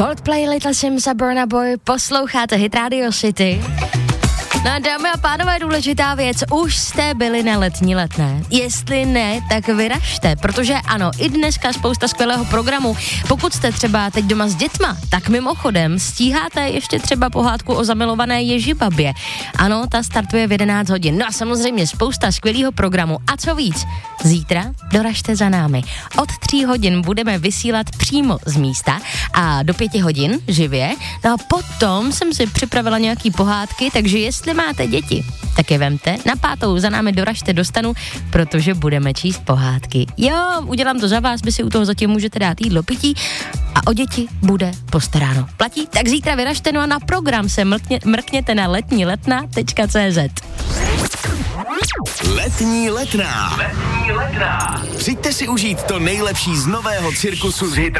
Coldplay, Little Sims a Burna Boy, posloucháte Hit Radio City. No a dámy a pánové, důležitá věc, už jste byli na letní Letné? Jestli ne, tak vyražte, protože ano, i dneska spousta skvělého programu. Pokud jste třeba teď doma s dětma, tak mimochodem stíháte ještě třeba pohádku o zamilované Ježibabě. Ano, ta startuje v 11 hodin. No a samozřejmě spousta skvělého programu. A co víc, zítra doražte za námi. Od 3 hodin budeme vysílat přímo z místa a do 5 hodin živě. No a potom jsem si připravila nějaký pohádky, takže jestli máte děti, tak je vemte. Na 5. za námi doražte do stanu, protože budeme číst pohádky. Jo, udělám to za vás, vy si u toho zatím můžete dát jídlo, pití a o děti bude postaráno. Platí? Tak zítra vyražte, no a na program se mrkněte na letniletna.cz. Letní Letná. Přijďte si užít to nejlepší z nového cirkusu z Hit